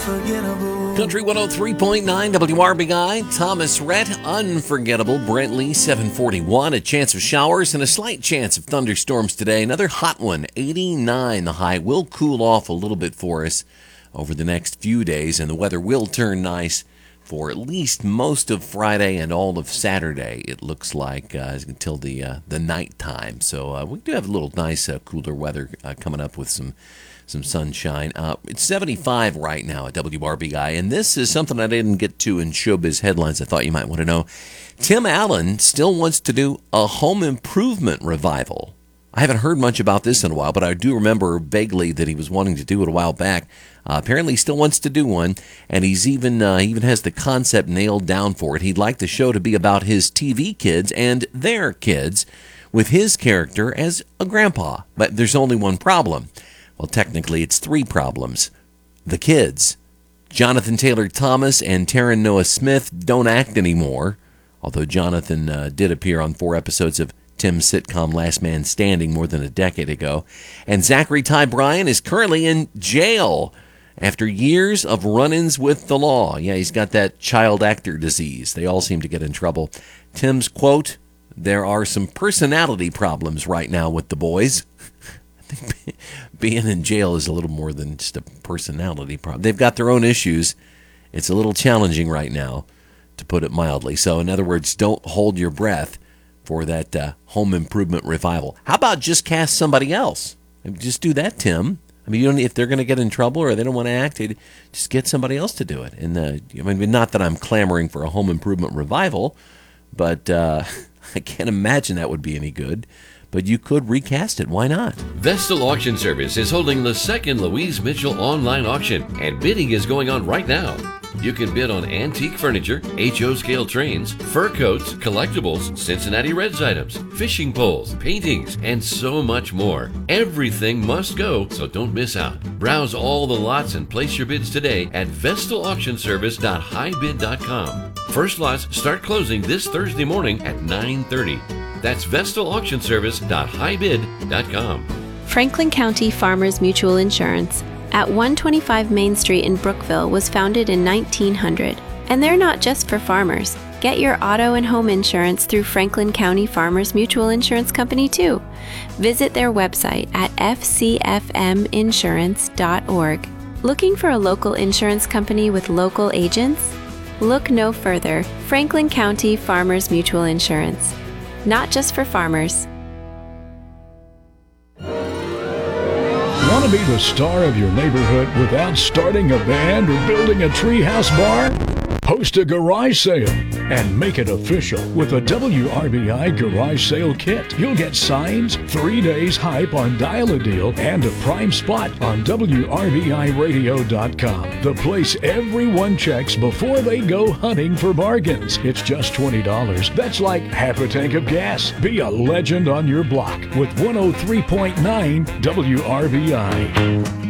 unforgettable. Country 103.9 WRBI, Thomas Rhett, Unforgettable. Brent Lee, 741. A chance of showers and a slight chance of thunderstorms today. Another hot one, 89 the high. Will cool off a little bit for us over the next few days, and the weather will turn nice for at least most of Friday and all of Saturday, it looks like, until the night time. So we do have a little nice cooler weather coming up with some sunshine. It's 75 right now at WRBI, and this is something I didn't get to in Showbiz Headlines I thought you might want to know. Tim Allen still wants to do a home improvement revival. I haven't heard much about this in a while, but I do remember vaguely that he was wanting to do it a while back. Apparently he still wants to do one, and he even has the concept nailed down for it. He'd like the show to be about his TV kids and their kids, with his character as a grandpa. But there's only one problem. Well, technically it's three problems. The kids. Jonathan Taylor Thomas and Taryn Noah Smith don't act anymore, although Jonathan did appear on 4 episodes of Tim's sitcom Last Man Standing more than a decade ago. And Zachary Ty Bryan is currently in jail after years of run-ins with the law. Yeah, he's got that child actor disease. They all seem to get in trouble. Tim's quote, "There are some personality problems right now with the boys." I think being in jail is a little more than just a personality problem. They've got their own issues. It's a little challenging right now, to put it mildly. So in other words, don't hold your breath for that home improvement revival. How about just cast somebody else? Just do that, Tim. I mean, you don't, if they're going to get in trouble or they don't want to act, just get somebody else to do it. And I mean, not that I'm clamoring for a home improvement revival, but I can't imagine that would be any good. But you could recast it. Why not? Vestal Auction Service is holding the second Louise Mitchell online auction, and bidding is going on right now. You can bid on antique furniture, HO scale trains, fur coats, collectibles, Cincinnati Reds items, fishing poles, paintings, and so much more. Everything must go, so don't miss out. Browse all the lots and place your bids today at vestalauctionservice.highbid.com. First lots start closing this Thursday morning at 9:30. That's vestalauctionservice.highbid.com. Franklin County Farmers Mutual Insurance at 125 Main Street in Brookville was founded in 1900. And they're not just for farmers. Get your auto and home insurance through Franklin County Farmers Mutual Insurance Company too. Visit their website at fcfminsurance.org. Looking for a local insurance company with local agents? Look no further. Franklin County Farmers Mutual Insurance. Not just for farmers. Want to be the star of your neighborhood without starting a band or building a treehouse bar? Host a garage sale and make it official with a WRBI garage sale kit. You'll get signs, 3 days hype on Dial a Deal, and a prime spot on WRBIRadio.com. The place everyone checks before they go hunting for bargains. It's just $20. That's like half a tank of gas. Be a legend on your block with 103.9 WRBI.